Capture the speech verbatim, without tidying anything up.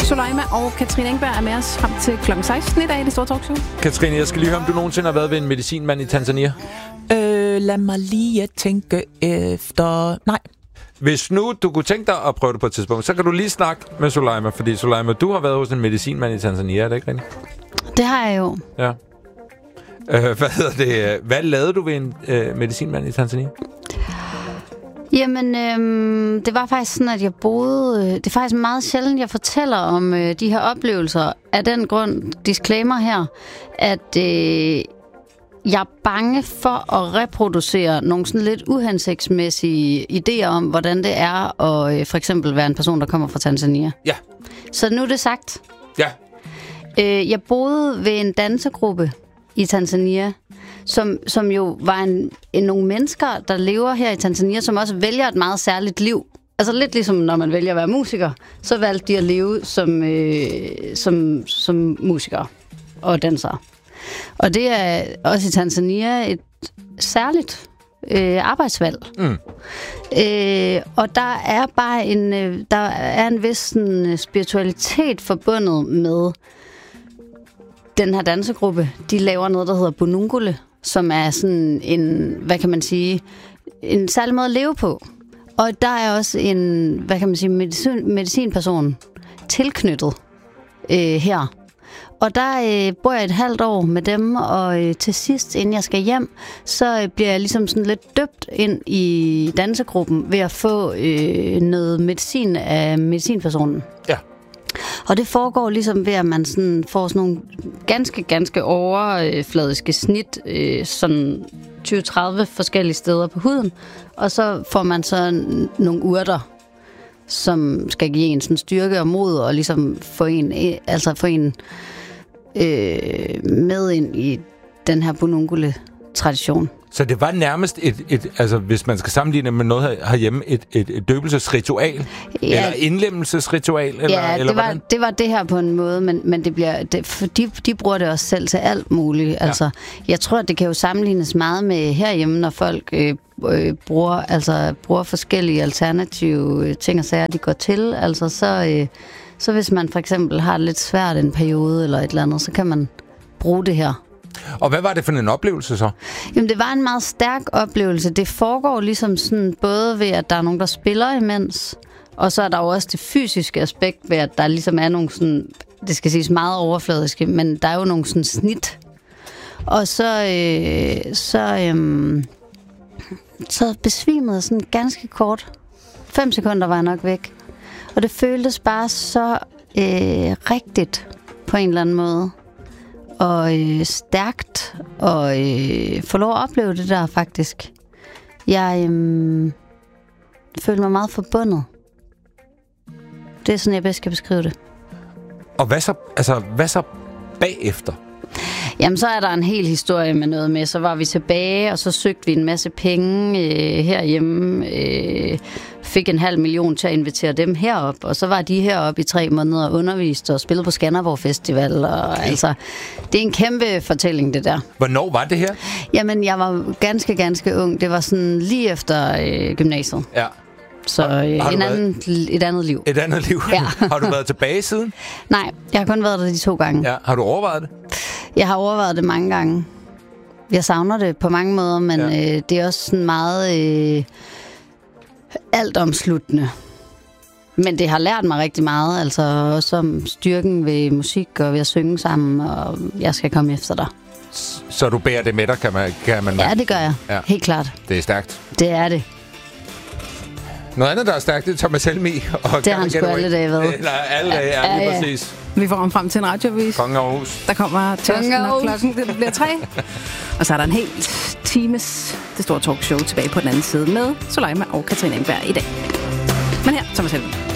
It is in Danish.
Soleima og Katrine Engberg er med os frem til klokken seksten i dag i det store talkshow. Katrine, jeg skal lige høre, om du nogensinde har været ved en medicinmand i Tanzania? Øh, lad mig lige tænke efter... Nej. Hvis nu du kunne tænke dig at prøve det på et tidspunkt, så kan du lige snakke med Soleima, fordi Soleima, du har været hos en medicinmand i Tanzania, er det ikke rigtigt? Det har jeg jo. Ja. Øh, hvad hedder det? Hvad lavede du ved en øh, medicinmand i Tanzania? Jamen, øhm, det var faktisk sådan, at jeg boede... Øh, det er faktisk meget sjældent, jeg fortæller om øh, de her oplevelser. Af den grund, disclaimer her, at øh, jeg er bange for at reproducere nogle sådan lidt uhensigtsmæssige idéer om, hvordan det er at øh, for eksempel være en person, der kommer fra Tanzania. Ja. Så nu er det sagt. Ja. Øh, jeg boede ved en dansegruppe i Tanzania, som, som jo var en, en, nogle mennesker, der lever her i Tanzania, som også vælger et meget særligt liv. Altså lidt ligesom når man vælger at være musiker, så valgte de at leve som, øh, som, som musikere og dansere. Og det er også i Tanzania et særligt øh, arbejdsvalg. Mm. Øh, og der er bare en, øh, der er en vis sådan, spiritualitet forbundet med den her dansegruppe. De laver noget, der hedder Bunungule, som er sådan en, hvad kan man sige, en særlig måde at leve på. Og der er også en, hvad kan man sige, medicin, medicinperson tilknyttet øh, her. Og der øh, bor jeg et halvt år med dem, og øh, til sidst, inden jeg skal hjem, så øh, bliver jeg ligesom sådan lidt døbt ind i dansegruppen ved at få øh, noget medicin af medicinpersonen. Ja. Og det foregår ligesom ved, at man sådan får sådan nogle ganske, ganske overfladiske snit, øh, sådan tyve til tredive forskellige steder på huden, og så får man så nogle urter, som skal give en sådan styrke og mod, og ligesom få en, altså få en øh, med ind i den her Bunungule-tradition. Så det var nærmest et, et, altså hvis man skal sammenligne med noget her, herhjemme, et, et, et døbelsesritual? Ja. Eller indlemmelsesritual? Eller, ja, eller det, var, det var det her på en måde, men, men det bliver, det, for de, de bruger det også selv til alt muligt. Ja. Altså, jeg tror, det kan jo sammenlignes meget med herhjemme, når folk øh, øh, bruger, altså, bruger forskellige alternative ting og sager, de går til. Altså, så, øh, så hvis man for eksempel har det lidt svært en periode eller et eller andet, så kan man bruge det her. Og hvad var det for en oplevelse så? Jamen, det var en meget stærk oplevelse. Det foregår ligesom sådan, både ved, at der er nogen, der spiller imens, og så er der jo også det fysiske aspekt ved, at der ligesom er nogle sådan, det skal siges meget overfladiske, men der er jo nogle sådan snit. Og så, øh, så, øh, så besvimede jeg sådan ganske kort. Fem sekunder var jeg nok væk. Og det føltes bare så øh, rigtigt på en eller anden måde. Og øh, stærkt, og øh, få lov at opleve det der faktisk. Jeg øh, følte mig meget forbundet. Det er sådan, jeg bedst kan beskrive det. Og hvad så, altså, hvad så bagefter? Jamen, så er der en hel historie med noget med. Så var vi tilbage, og så søgte vi en masse penge øh, herhjemme. Øh, fik en halv million til at invitere dem herop. Og så var de heroppe i tre måneder og underviste og spillede på Skanderborg Festival. Og, okay. Altså, det er en kæmpe fortælling, det der. Hvornår var det her? Jamen, jeg var ganske, ganske ung. Det var sådan lige efter øh, gymnasiet. Ja. Så øh, en anden, et andet liv. Et andet liv? Ja. Har du været tilbage siden? Nej, jeg har kun været der de to gange. Ja. Har du overvejet det? Jeg har overvejet det mange gange. Jeg savner det på mange måder, men ja. øh, det er også sådan meget øh, altomsluttende. Men det har lært mig rigtig meget, altså også om styrken ved musik og ved at synge sammen, og jeg skal komme efter dig. Så du bærer det med dig, kan man, kan man Ja, det gør jeg. Ja. Helt klart. Det er stærkt. Det er det. Noget andet, der er stærkt, det er Thomas Helmig. Og det har han sgu alle dage været. Nej, alle dage er lige ja, ja. Præcis. Vi får om frem til en radiovis. Konge Aarhus. Der kommer tørsten, og klokken det bliver tre. Og så er der en helt times det store talkshow tilbage på den anden side med Soleima og Katrine Engberg i dag. Men her, Thomas Helmig.